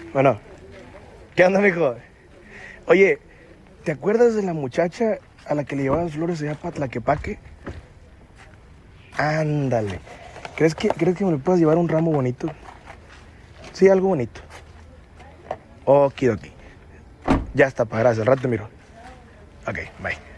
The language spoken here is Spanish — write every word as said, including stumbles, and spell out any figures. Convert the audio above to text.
Bueno, ¿qué onda, mijo? Oye, ¿te acuerdas de la muchacha a la que le llevabas flores allá para Tlaquepaque? Ándale. ¿Crees que, ¿Crees que me le puedas llevar un ramo bonito? Sí, algo bonito. Okidoki. Ya está, pa, gracias. Al rato te miro. Ok, bye.